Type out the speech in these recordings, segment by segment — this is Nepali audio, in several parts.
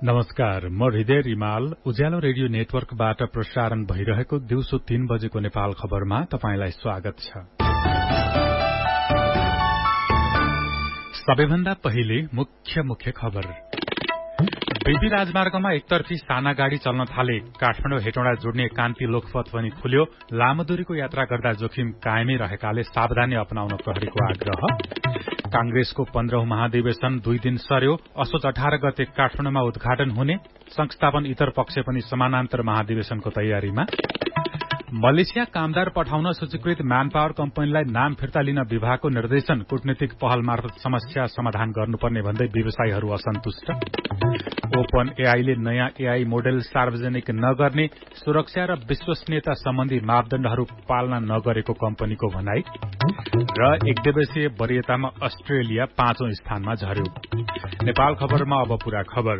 नमस्कार, म हृदय रिमाल उज्यालो रेडियो नेटवर्कबाट प्रसारण भइरहेको दिउँसो 3 बजेको नेपाल खबरमा तपाईंलाई स्वागत छ। सबैभन्दा पहिले मुख्य खबर। बेबी राजमार्गमा एकतर्फी साना गाड़ी चल्न थाले। काठमाडौँ हेटौँडा जोड्ने कान्ति लोकपथ पनि खुल्यो। लामो दूरीको यात्रा गर्दा जोखिम कायमै रहेकाले सावधानी अपनाउन प्रहरीको आग्रह। कांग्रेसको 15औं महाधिवेशन 2 दिन सर्यो। असोज 18 गते काठमाडौँमा उद्घाटन हुने। संस्थापन इतर पक्ष पनि समानान्तर महाधिवेशनको तयारीमा। मलेसिया कामदार पठाउन सूचीकृत म्यानपावर कम्पनीलाई नाम फिर्ता लिन विभागको निर्देशन। कूटनीतिक पहल मार्फत समस्या समाधान गर्नुपर्ने भन्दै व्यवसायीहरू असन्तुष्ट। ओपन एआईले नयाँ एआई मोडेल सार्वजनिक नगर्ने, सुरक्षा र विश्वसनीयता सम्बन्धी मापदण्डहरू पालना नगरेको कम्पनीको भनाई। र एकदिवसीय वरीयतामा अस्ट्रेलिया 5औं स्थानमा झर्यो। नेपाल खबरमा अब पूरा खबर।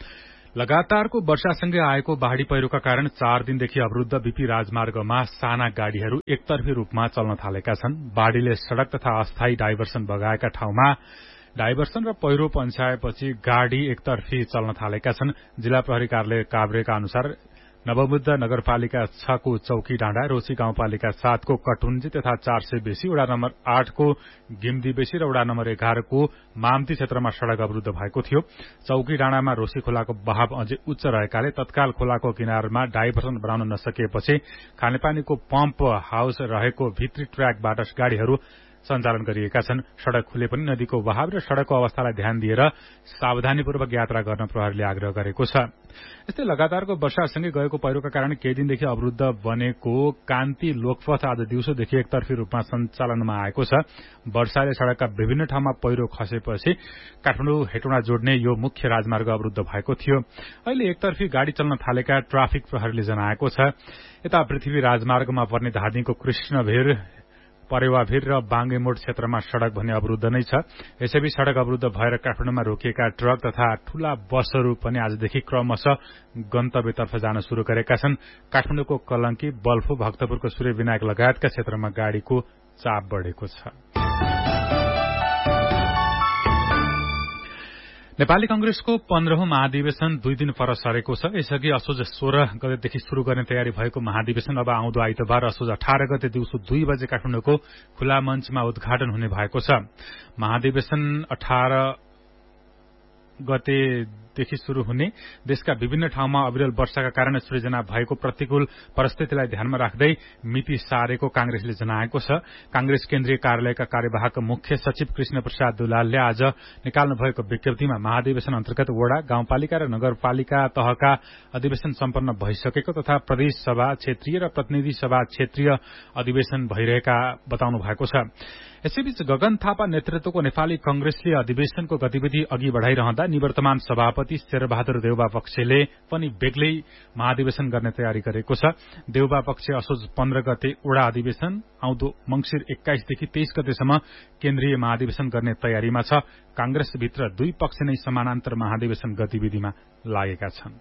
लगातारको वर्षासँगै आएको बाढ़ी पहिरोका कारण 4 दिनदेखि अवरूद्ध बीपी राजमार्गमा साना गाड़ीहरू एकतर्फी रूपमा चल्न थालेका छन्। बाढ़ीले सड़क तथा अस्थायी डाइभर्सन बगाएका ठाउँमा डाइभर्सन र पहिरो पन्छाएपछि गाड़ी एकतर्फी चल्न थालेका छन्। जिल्ला प्रहरी कार्यालय काभ्रेका अनुसार नवबुद्ध नगरपालिका 6 को चौकी डाँडा, रोशी गाउँपालिका 7 को कटुन्जी तथा 400 बेसी, वडा नम्बर 8 को गिम्दी बेसी र वडा नम्बर 11 को मामती क्षेत्रमा सड़क अवरूद्ध भएको थियो। चौकी डाँडामा रोशी खोलाको बहाव अझै उच्च रहेकाले तत्काल खोलाको किनारमा डाइभर्सन बनाउन नसकिएपछि खानेपानीको पम्प हाउस रहेको भित्री ट्र्याकबाट गाड़ीहरू सञ्चालन गरिएका छन्। सड़क खुले पनि नदीको बहाव र सड़कको अवस्थालाई ध्यान दिएर सावधानीपूर्वक यात्रा गर्न प्रहरीले आग्रह गरेको छ। यस्तै लगातारको वर्षासँगै गएको पहिरोका कारण केही दिनदेखि अवरूद्ध बनेको कान्ति लोकपथ आज दिउँसोदेखि एकतर्फी रूपमा सञ्चालनमा आएको छ। वर्षाले सड़कका विभिन्न ठाउँमा पहिरो खसेपछि काठमाडौँ हेटौँडा जोड्ने यो मुख्य राजमार्ग अवरूद्ध भएको थियो। अहिले एकतर्फी गाड़ी चल्न थालेका ट्राफिक प्रहरीले जनाएको छ। यता पृथ्वी राजमार्गमा पर्ने धादिङको कृष्णभिर, परेवाभिर र बाङ्गेमोड क्षेत्रमा सड़क भने अवरूद्ध नै छ। यसैबीच सड़क अवरूद्ध भएर काठमाडौँमा रोकिएका ट्रक तथा ठूला बसहरू पनि आजदेखि क्रमशः गन्तव्यतर्फ जान शुरू गरेका छन्। काठमाडौँको कलंकी, बल्फो, भक्तपुरको सूर्यविनायक लगायतका क्षेत्रमा गाड़ीको चाप बढ़ेको छ। नेपाली कंग्रेसको 15औं महाधिवेशन 2 दिन पर सरेको छ। यसअघि असोज 16 गतेदेखि शुरू गर्ने तयारी भएको महाधिवेशन अब आउँदो आइतबार असोज 18 गते दिउँसो 2 बजे काठमाडौँको खुला मञ्चमा उद्घाटन हुने भएको छ। महाधिवेशन 18 गतेदेखि शुरू हुने देशका विभिन्न ठाउँमा अविरल वर्षाका कारण सृजना भएको प्रतिकूल परिस्थितिलाई ध्यानमा राख्दै मिति सारेको कांग्रेसले जनाएको छ। कांग्रेस केन्द्रीय कार्यालयका कार्यवाहक मुख्य सचिव कृष्ण प्रसाद दुलालले आज निकाल्नु भएको विज्ञप्तिमा महाधिवेशन अन्तर्गत वडा, गाउँपालिका र नगरपालिका तहका अधिवेशन सम्पन्न भइसकेको तथा प्रदेश सभा क्षेत्रीय र प्रतिनिधि सभा क्षेत्रीय अधिवेशन भइरहेका बताउनु भएको छ। यसैबीच गगन थापा नेतृत्वको नेपाली कंग्रेसले अधिवेशनको गतिविधि अघि बढ़ाइरहँदा निवर्तमान सभापति शेरबहादुर देउबा पक्षले पनि बेग्लै महाधिवेशन गर्ने तयारी गरेको छ। देउबा पक्ष असोज 15 गते वडा अधिवेशन, आउँदो मंसिर 21 देखि 23 गतेसम्म केन्द्रीय महाधिवेशन गर्ने तयारीमा छ। कांग्रेसभित्र दुई पक्ष नै समानान्तर महाधिवेशन गतिविधिमा लागेका छन्।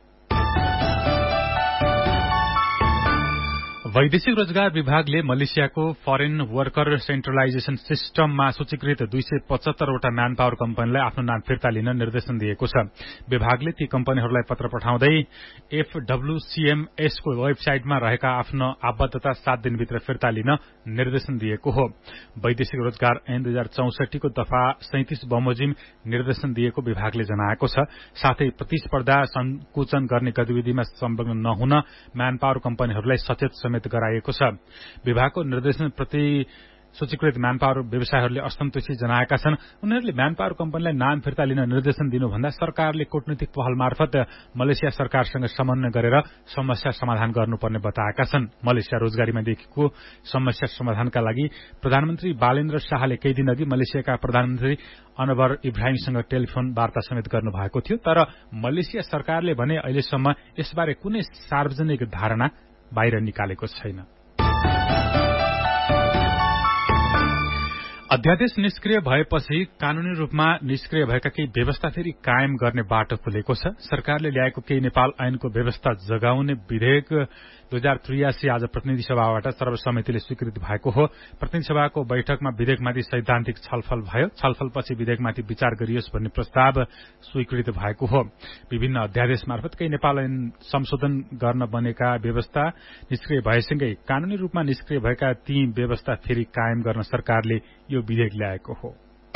वैदेशिक रोजगार विभागले मलेसियाको फरेन वर्कर सेन्ट्रलाइजेशन सिस्टममा सूचीकृत 275 वटा म्यान पावर कम्पनीलाई आफ्नो नाम फिर्ता लिन निर्देशन दिएको छ। विभागले ती कम्पनीहरूलाई पत्र पठाउँदै FWCMS को वेबसाइटमा रहेका आफ्नो आबद्धता 7 दिनभित्र फिर्ता लिन निर्देशन दिएको हो। वैदेशिक रोजगार ऐन 2064 को दफा 37 बमोजिम निर्देशन दिएको विभागले जनाएको छ। साथै प्रतिस्पर्धा संकुचन गर्ने गतिविधिमा संलग्न नहुन म्यान पावर कम्पनीहरूलाई सचेत समेत गराइएको छ। विभागको निर्देशन प्रति सूचीकृत म्यान पावर व्यवसायहरूले असन्तुष्टि जनाएका छन्। उनीहरूले म्यान पावर कम्पनीलाई नाम फिर्ता लिन निर्देशन दिनुभन्दा सरकारले कूटनीतिक पहल मार्फत मलेसिया सरकारसँग समन्वय गरेर समस्या समाधान गर्नुपर्ने बताएका छन्। मलेसिया रोजगारीमा देखिएको समस्या समाधानका लागि प्रधानमन्त्री बालेन्द्र शाहले केही दिन अघि मलेसियाका प्रधानमन्त्री अनवर इब्राहिमसँग टेलिफोन वार्ता समेत गर्नु भएको थियो। तर मलेसिया सरकारले भने अहिलेसम्म यसबारे कुनै सार्वजनिक धारणा बाहिर निकालेको छैन। अध्यादेश निष्क्रिय भएपछि कानूनी रूपमा निष्क्रिय भएका केही व्यवस्था फेरि कायम गर्ने बाटो खुलेको छ। सरकारले ल्याएको केही नेपाल ऐनको व्यवस्था जगाउने विधेयक 2083 आज प्रतिनिधि सभाबाट सर्वसम्मतिले स्वीकृत भएको हो। प्रतिनिधि सभाको बैठकमा विधेयकमाथि सैद्धान्तिक छलफल भयो। छलफलपछि विधेयकमाथि विचार गरियोस् भन्ने प्रस्ताव स्वीकृत भएको हो। विभिन्न अध्यादेश मार्फत केही नेपाल ऐन संशोधन गर्न बनेका व्यवस्था निष्क्रिय भएसँगै कानूनी रूपमा निष्क्रिय भएका ती व्यवस्था फेरि कायम गर्न सरकारले यो विधेयक ल्याएको हो।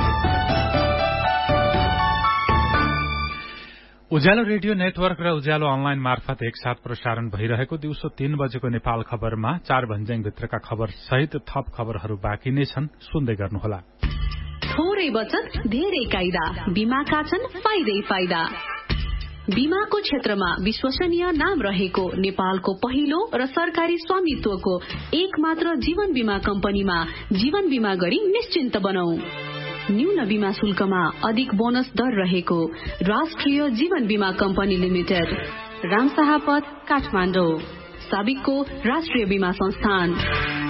उज्यालो रेडियो नेटवर्क र उज्यालो अनलाइन मार्फत एकसाथ प्रसारण भइरहेको दिउँसो 3 बजेको नेपाल खबरमा 4 भन्ज्याङभित्रका खबर सहित थप खबरहरू बाँकी नै छन्, सुन्दै गर्नुहोला। थोरै बचत धेरै कायदा, बीमाका छन् फाइदै फाइदा। बीमाको क्षेत्रमा विश्वसनीय नाम रहेको नेपालको पहिलो र सरकारी स्वामित्वको एकमात्र जीवन बीमा कम्पनीमा जीवन बीमा गरी निश्चिन्त बनाऊ। न्यून बीमा शुल्कमा अधिक बोनस दर रहेको राष्ट्रिय जीवन बीमा कम्पनी लिमिटेड, रामशाह पथ, काठमाडौँ। साबिकको राष्ट्रिय बीमा संस्थान।